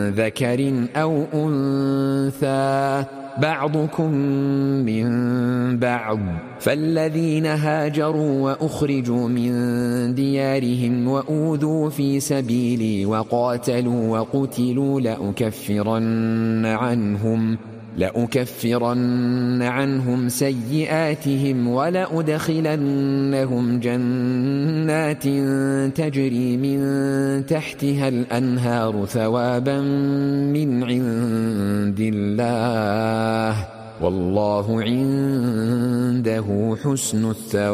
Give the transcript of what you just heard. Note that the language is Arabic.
ذكر أو أنثى بعضكم من بعض، فالذين هاجروا وأخرجوا من ديارهم وأوذوا في سبيلي وقاتلوا وقتلوا لأكفرن عنهم سيئاتهم ولأدخلنهم جنات تجري من تحتها الأنهار ثوابا من عند الله، والله عنده حسن الثواب.